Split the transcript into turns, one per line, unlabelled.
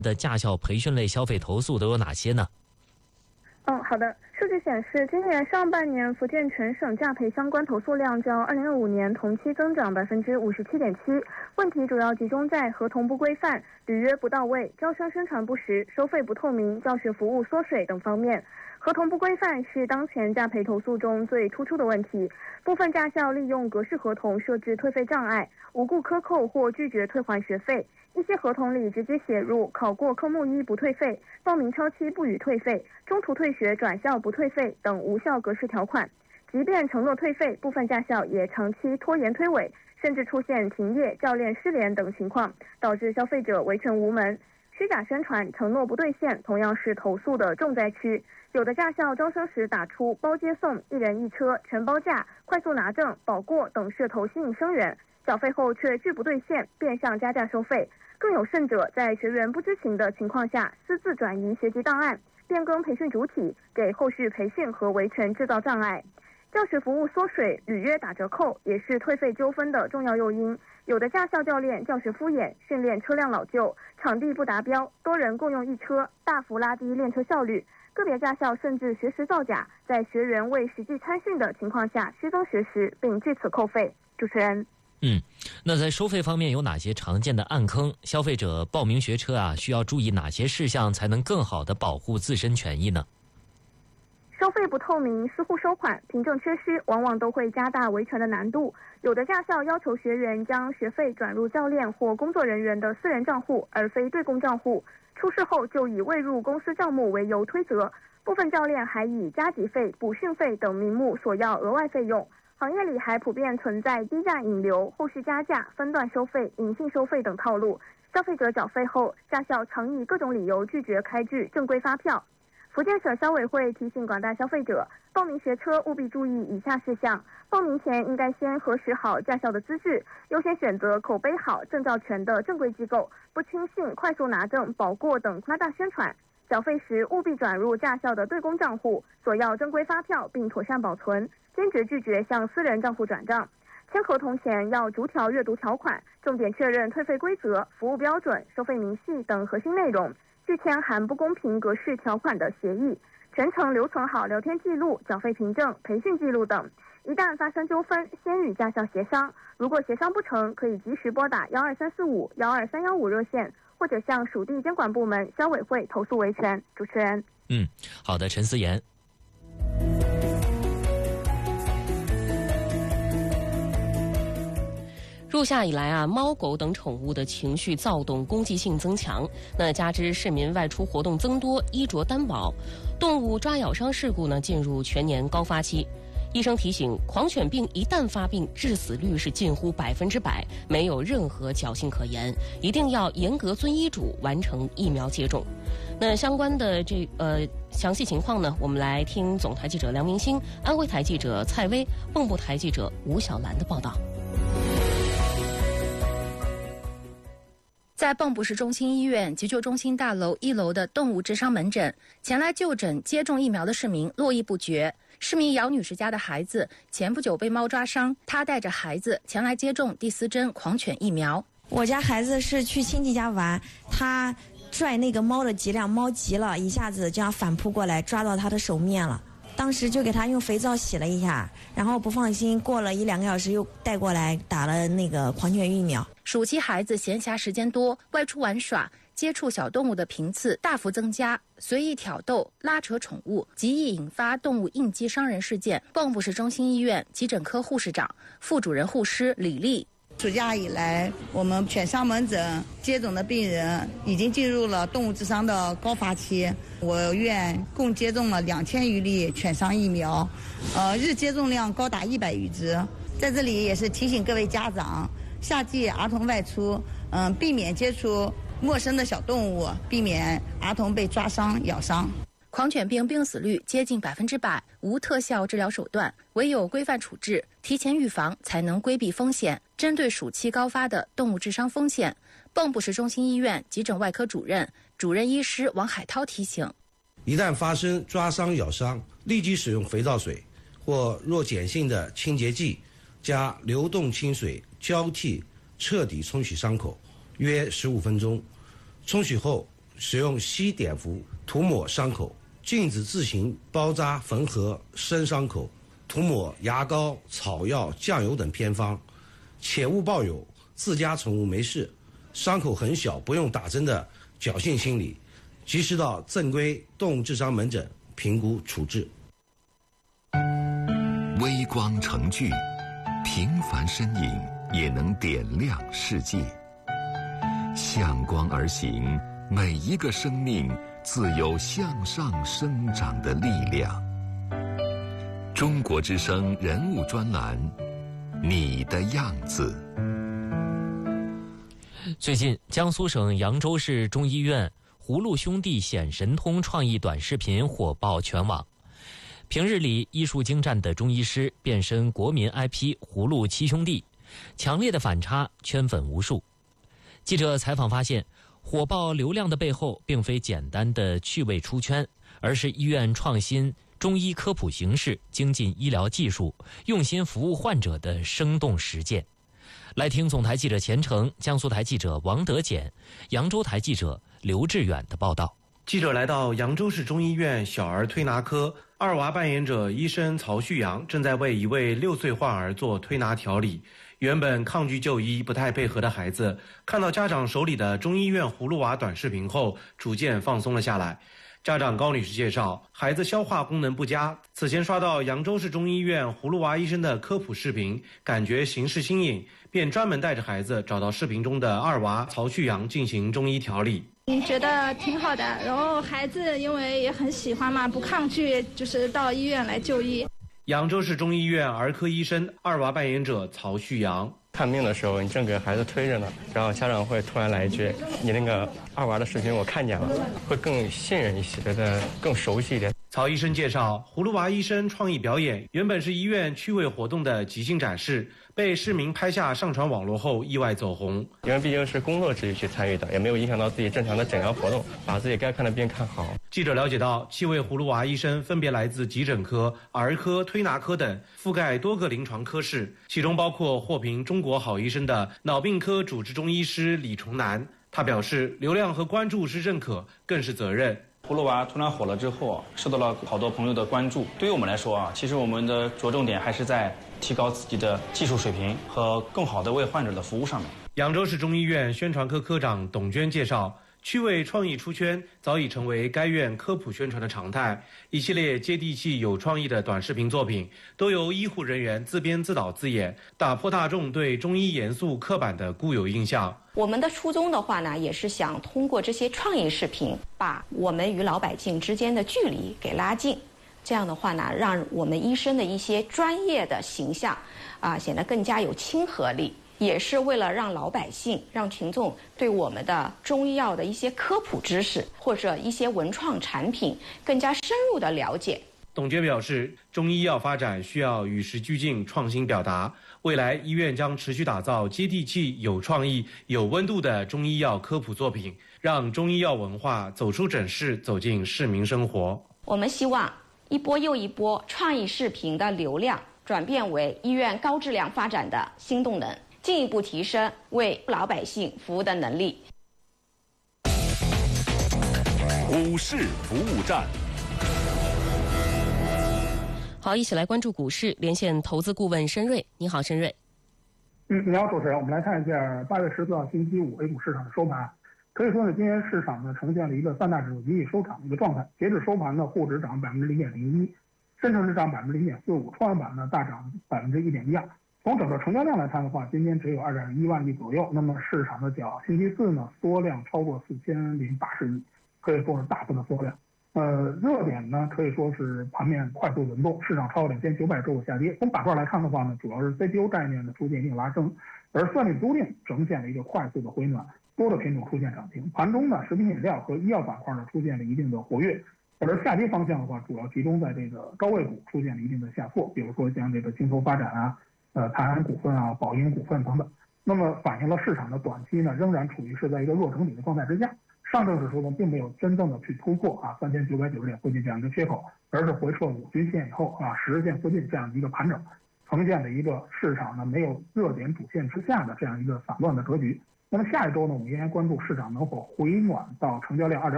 的驾校培训类消费投诉都有哪些呢？
好的。数据显示，今年上半年福建全省驾培相关投诉量较2025年同期增长57.7%，问题主要集中在合同不规范、履约不到位、招生宣传不实、收费不透明、教学服务缩水等方面。合同不规范是当前驾培投诉中最突出的问题，部分驾校利用格式合同设置退费障碍，无故克扣或拒绝退还学费。一些合同里直接写入考过科目1不退费，报名超期不予退费，中途退学转校不退费等无效格式条款。即便承诺退费，部分驾校也长期拖延推诿，甚至出现停业、教练失联等情况，导致消费者维权无门。虚假宣传、承诺不兑现同样是投诉的重灾区。有的驾校招生时打出包接送、1人1车、全包价、快速拿证、保过等噱头吸引生源，缴费后却拒不兑现，变相加价收费。更有甚者，在学员不知情的情况下，私自转移学籍档案，变更培训主体，给后续培训和维权制造障碍。教学服务缩水、履约打折扣也是退费纠纷的重要诱因。有的驾校教练教学敷衍，训练车辆老旧，场地不达标，多人共用1车，大幅拉低练车效率。个别驾校甚至学时造假，在学员未实际参训的情况下虚增学时，并据此扣费。主持人。
那在收费方面有哪些常见的暗坑？消费者报名学车需要注意哪些事项才能更好地保护自身权益呢？
收费不透明、私户收款、凭证缺失，往往都会加大维权的难度。有的驾校要求学员将学费转入教练或工作人员的私人账户，而非对公账户。出事后就以未入公司账目为由推责。部分教练还以加急费、补训费等名目索要额外费用。行业里还普遍存在低价引流、后续加价、分段收费、隐性收费等套路。消费者缴费后，驾校常以各种理由拒绝开具正规发票。福建省消委会提醒广大消费者，报名学车务必注意以下事项：报名前应该先核实好驾校的资质，优先选择口碑好、证照全的正规机构，不轻信快速拿证、保过等夸大宣传。缴费时务必转入驾校的对公账户，索要正规发票并妥善保存，坚决拒绝向私人账户转账。签合同前要逐条阅读条款，重点确认退费规则、服务标准、收费明细等核心内容，拒签含不公平格式条款的协议。全程留存好聊天记录、缴费凭证、培训记录等。一旦发生纠纷，先与驾校协商，如果协商不成，可以及时拨打12345、12315热线，或者向属地监管部门消委会投诉维权。主持人。
好的，陈思妍。
入夏以来猫狗等宠物的情绪躁动、攻击性增强。那加之市民外出活动增多，衣着单薄，动物抓咬伤事故进入全年高发期。医生提醒，狂犬病一旦发病，致死率是近乎100%，没有任何侥幸可言，一定要严格遵医嘱，完成疫苗接种。那相关的详细情况我们来听总台记者梁明星、安徽台记者蔡薇、蚌埠台记者吴小兰的报道。
在蚌埠市中心医院急救中心大楼1楼的动物治伤门诊，前来就诊接种疫苗的市民络绎不绝。市民姚女士家的孩子前不久被猫抓伤，她带着孩子前来接种第4针狂犬疫苗。
我家孩子是去亲戚家玩，他拽那个猫的脊梁，猫急了，一下子这样反扑过来，抓到他的手面了。当时就给他用肥皂洗了一下，然后不放心，过了1-2个小时又带过来打了那个狂犬疫苗。
暑期孩子闲暇时间多，外出玩耍，接触小动物的频次大幅增加，随意挑逗、拉扯宠物，极易引发动物应激伤人事件。蚌埠市中心医院急诊科护士长、副主任护师李丽。
暑假以来，我们犬伤门诊接种的病人已经进入了动物治伤的高发期。我院共接种了2000余例犬伤疫苗，日接种量高达100余只。在这里也是提醒各位家长，夏季儿童外出，避免接触陌生的小动物，避免儿童被抓伤、咬伤。
狂犬病病死率接近100%，无特效治疗手段，唯有规范处置、提前预防，才能规避风险。针对暑期高发的动物致伤风险，蚌埠市中心医院急诊外科主任医师王海涛提醒：
一旦发生抓伤、咬伤，立即使用肥皂水或弱碱性的清洁剂，加流动清水交替彻底冲洗伤口，约15分钟。冲洗后使用硒碘伏涂抹伤口，禁止自行包扎、缝合生伤口，涂抹牙膏、草药、酱油等偏方，切勿抱有自家宠物没事、伤口很小不用打针的侥幸心理，及时到正规动物智商门诊评估处置。
微光成炬，平凡身影也能点亮世界。向光而行，每一个生命自有向上生长的力量。中国之声人物专栏，你的样子。
最近，江苏省扬州市中医院葫芦兄弟显神通创意短视频火爆全网。平日里医术精湛的中医师变身国民 IP 葫芦七兄弟，强烈的反差圈粉无数。记者采访发现，火爆流量的背后并非简单的趣味出圈，而是医院创新中医科普形式、精进医疗技术、用心服务患者的生动实践。来听总台记者钱程、江苏台记者王德简、扬州台记者刘志远的报道。
记者来到扬州市中医院小儿推拿科，二娃扮演者医生曹旭阳正在为一位6岁患儿做推拿调理。原本抗拒就医、不太配合的孩子，看到家长手里的中医院葫芦娃短视频后，逐渐放松了下来。家长高女士介绍，孩子消化功能不佳，此前刷到扬州市中医院葫芦娃医生的科普视频，感觉形式新颖，便专门带着孩子找到视频中的二娃曹旭阳进行中医调理。
觉得挺好的，然后孩子因为也很喜欢嘛，不抗拒，就是到医院来就医。
扬州市中医院儿科医生二娃扮演者曹旭阳。
看病的时候，你正给孩子推着呢，然后家长会突然来一句：“你那个二娃的视频我看见了”，会更信任一些，觉得更熟悉一点。
曹医生介绍，葫芦娃医生创意表演原本是医院趣味活动的即兴展示，被市民拍下上传网络后意外走红。
因为毕竟是工作之余去参与的，也没有影响到自己正常的诊疗活动，把自己该看的病看好。
记者了解到，7位葫芦娃医生分别来自急诊科、儿科、推拿科等，覆盖多个临床科室，其中包括获评中国好医生的脑病科主治中医师李崇南。他表示，流量和关注是认可，更是责任。
葫芦娃突然火了之后，受到了好多朋友的关注。对于我们来说其实我们的着重点还是在提高自己的技术水平和更好的为患者的服务上面。
扬州市中医院宣传科科长董娟介绍，趣味创意出圈早已成为该院科普宣传的常态，一系列接地气有创意的短视频作品都由医护人员自编自导自演，打破大众对中医严肃刻板的固有印象。
我们的初衷的话呢，也是想通过这些创意视频，把我们与老百姓之间的距离给拉近。这样的话呢，让我们医生的一些专业的形象显得更加有亲和力，也是为了让老百姓、让群众对我们的中医药的一些科普知识或者一些文创产品更加深入的了解。
董娟表示，中医药发展需要与时俱进、创新表达。未来医院将持续打造接地气、有创意、有温度的中医药科普作品，让中医药文化走出诊室，走进市民生活。
我们希望一波又一波创意视频的流量转变为医院高质量发展的新动能，进一步提升为老百姓服务的能力。
股市服务站。
好，一起来关注股市，连线投资顾问申瑞。你好，申瑞。
你好，主持人。我们来看一下8月14号星期五 A 股市场的收盘。可以说呢，今天市场呢呈现了一个3大指数集体收涨的一个状态。截至收盘呢，沪指涨0.01%，深成指涨0.45%，创业板呢大涨1.12%。从整个成交量来看的话，今天只有2.1万亿左右。那么市场的星期四呢，缩量超过4080亿，可以说是大幅的缩量。热点呢可以说是盘面快速轮动，市场超过2900周下跌。从板块来看的话呢，主要是 CPU 概念的出现一定拉升，而算力租赁呈现了一个快速的回暖，多的品种出现涨停。盘中呢，食品饮料和医药板块呢出现了一定的活跃，而下跌方向的话，主要集中在这个高位股出现了一定的下挫，比如说像这个京投发展泰安股份宝盈股份等等。那么反映了市场的短期呢仍然处于是在一个弱整理的状态之下。上证指数呢，并没有真正的去突破3990点附近这样一个缺口，而是回撤5均线以后10日线附近这样一个盘整，呈现了一个市场呢没有热点主线之下的这样一个散乱的格局。那么下一周呢，我们应该关注市场能否回暖到成交量